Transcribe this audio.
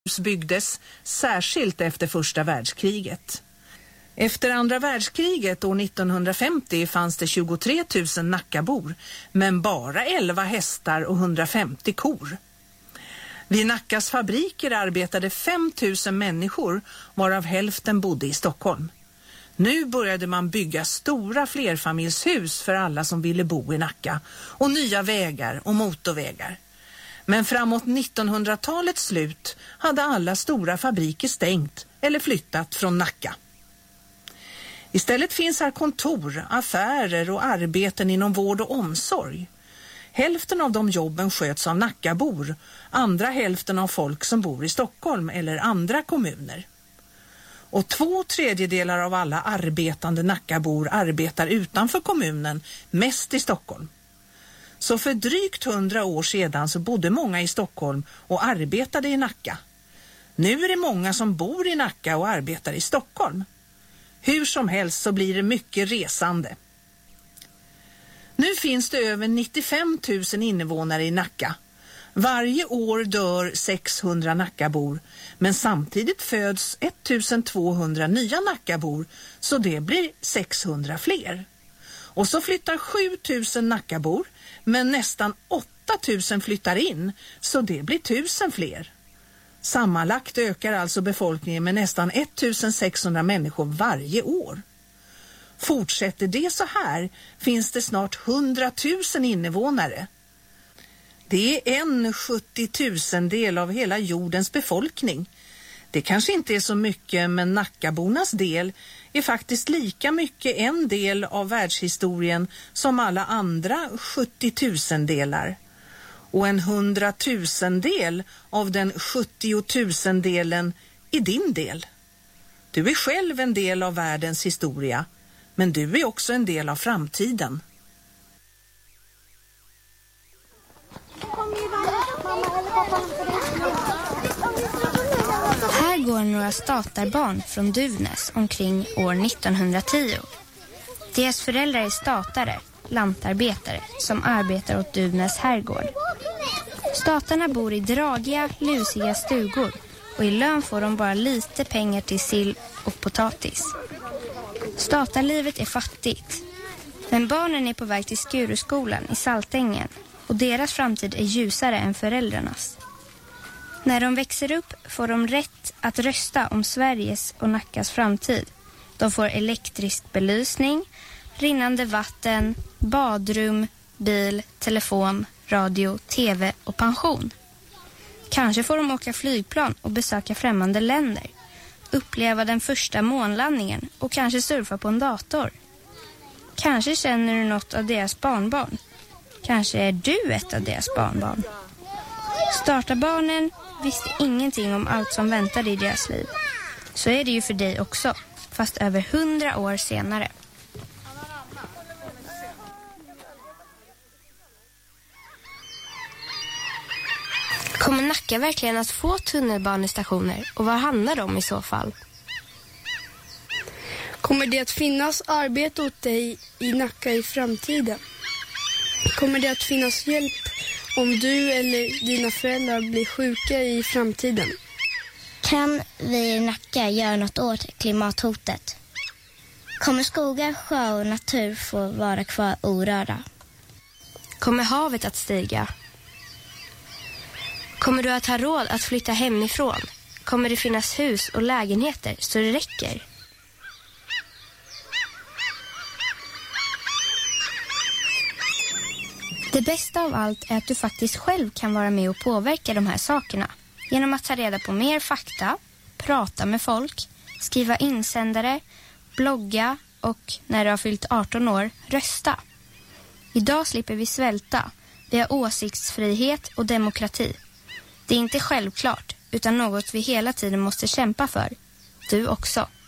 hus byggdes särskilt efter första världskriget. Efter andra världskriget år 1950 fanns det 23 000 Nackabor, men bara 11 hästar och 150 kor. Vid Nackas fabriker arbetade 5 000 människor, varav hälften bodde i Stockholm. Nu började man bygga stora flerfamiljshus för alla som ville bo i Nacka och nya vägar och motorvägar. Men framåt 1900-talets slut hade alla stora fabriker stängt eller flyttat från Nacka. Istället finns här kontor, affärer och arbeten inom vård och omsorg. Hälften av de jobben sköts av Nackabor, andra hälften av folk som bor i Stockholm eller andra kommuner. Och 2/3 av alla arbetande Nackabor arbetar utanför kommunen, mest i Stockholm. Så för drygt 100 år sedan så bodde många i Stockholm och arbetade i Nacka. Nu är det många som bor i Nacka och arbetar i Stockholm. Hur som helst så blir det mycket resande. Nu finns det över 95 000 invånare i Nacka. Varje år dör 600 Nackabor, men samtidigt föds 1200 nya Nackabor, så det blir 600 fler. Och så flyttar 7000 Nackabor, men nästan 8000 flyttar in, så det blir 1000 fler. Sammanlagt ökar alltså befolkningen med nästan 1600 människor varje år. Fortsätter det så här finns det snart 100 000 invånare. Det är 1/70 000 av hela jordens befolkning. Det kanske inte är så mycket, men Nackabornas del är faktiskt lika mycket en del av världshistorien som alla andra 70 000-delar. Och en 100 000-del av den 70 000-delen är din del. Du är själv en del av världens historia, men du är också en del av framtiden. Här går några statarbarn från Duvnäs omkring år 1910. Deras föräldrar är statare, lantarbetare, som arbetar åt Duvnäs herrgård. Statarna bor i dragiga, lusiga stugor och i lön får de bara lite pengar till sill och potatis. Statarlivet är fattigt. Men barnen är på väg till Skuruskolan i Saltängen och deras framtid är ljusare än föräldrarnas. När de växer upp får de rätt att rösta om Sveriges och Nackas framtid. De får elektrisk belysning, rinnande vatten, badrum, bil, telefon, radio, tv och pension. Kanske får de åka flygplan och besöka främmande länder, uppleva den första månlandningen och kanske surfa på en dator. Kanske känner du något av deras barnbarn. Kanske är du ett av deras barnbarn. Startarbarnen visste ingenting om allt som väntade i deras liv. Så är det ju för dig också, fast över 100 år senare. Kommer Nacka verkligen att få tunnelbanestationer och vad handlar det om i så fall? Kommer det att finnas arbete åt dig i Nacka i framtiden? Kommer det att finnas hjälp om du eller dina föräldrar blir sjuka i framtiden? Kan vi i Nacka göra något åt klimathotet? Kommer skogar, sjö och natur få vara kvar orörda? Kommer havet att stiga? Kommer du att ha råd att flytta hemifrån? Kommer det finnas hus och lägenheter så det räcker? Det bästa av allt är att du faktiskt själv kan vara med och påverka de här sakerna. Genom att ta reda på mer fakta, prata med folk, skriva insändare, blogga och när du har fyllt 18 år, rösta. Idag slipper vi svälta. Vi har åsiktsfrihet och demokrati. Det är inte självklart utan något vi hela tiden måste kämpa för. Du också.